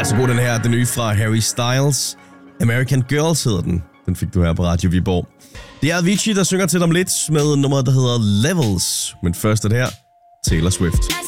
er så god den her, den nye fra Harry Styles. American Girls hedder den. Den fik du her på Radio Viborg. Det er Avicii, der synger til dem lidt med nummeret, der hedder Levels. Men først er det her, Taylor Swift.